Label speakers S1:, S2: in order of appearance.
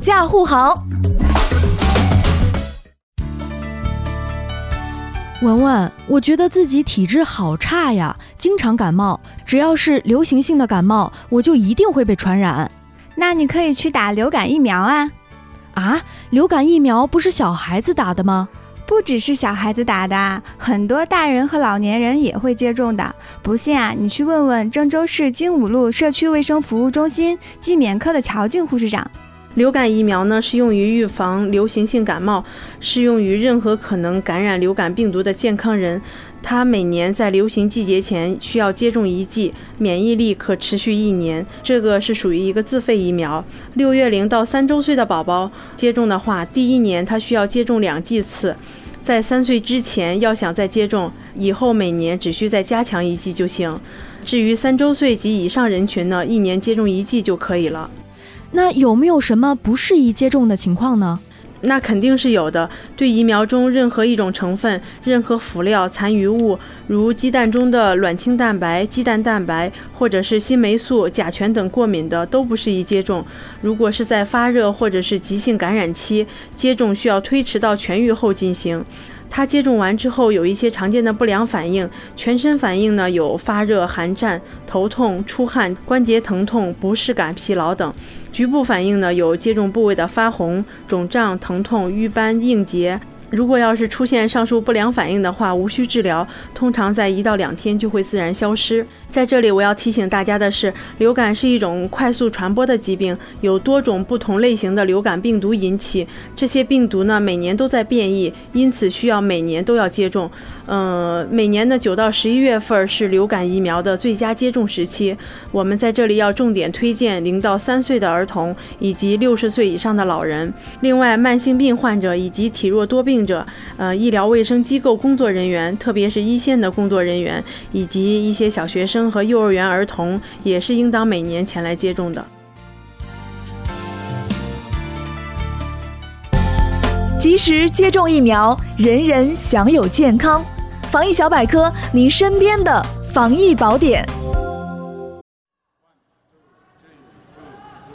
S1: 驾护航。
S2: 文文，我觉得自己体质好差呀，经常感冒，只要是流行性的感冒，我就一定会被传染。
S3: 那你可以去打流感疫苗啊。
S2: 啊，流感疫苗不是小孩子打的吗？
S3: 不只是小孩子打的，很多大人和老年人也会接种的。不信啊，你去问问郑州市精武路社区卫生服务中心季免科的乔静护士长。
S4: 流感疫苗呢，是用于预防流行性感冒，适用于任何可能感染流感病毒的健康人。它每年在流行季节前需要接种1剂，免疫力可持续1年。这个是属于一个自费疫苗。6月龄到3周岁的宝宝接种的话，第1年他需要接种2剂次。在3岁之前要想再接种，以后每年只需再加强1剂就行。至于3周岁及以上人群呢，1年接种1剂就可以了。
S2: 那有没有什么不适宜接种的情况呢？
S4: 那肯定是有的。对疫苗中任何一种成分、任何辅料、残余物，如鸡蛋中的卵清蛋白、鸡蛋蛋白，或者是新霉素、甲醛等过敏的，都不适宜接种。如果是在发热或者是急性感染期，接种需要推迟到痊愈后进行。它接种完之后有一些常见的不良反应，全身反应呢有发热、寒战、头痛、出汗、关节疼痛、不适感、疲劳等。局部反应呢有接种部位的发红、肿胀、疼痛、瘀斑、硬结。如果要是出现上述不良反应的话，无需治疗，通常在1到2天就会自然消失。在这里我要提醒大家的是，流感是一种快速传播的疾病，有多种不同类型的流感病毒引起。这些病毒呢每年都在变异，因此需要每年都要接种。每年的9到11月份是流感疫苗的最佳接种时期。我们在这里要重点推荐0到3岁的儿童以及60岁以上的老人。另外，慢性病患者以及体弱多病者、医疗卫生机构工作人员，特别是一线的工作人员，以及一些小学生和幼儿园儿童，也是应当每年前来接种的。
S1: 及时接种疫苗，人人享有健康。防疫小百科，您身边的防疫宝典。